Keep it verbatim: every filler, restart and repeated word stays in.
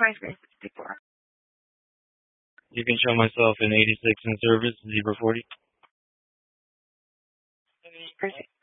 twenty twenty sixty-four. You can show myself in eighty-six in service, zebra forty. Perfect.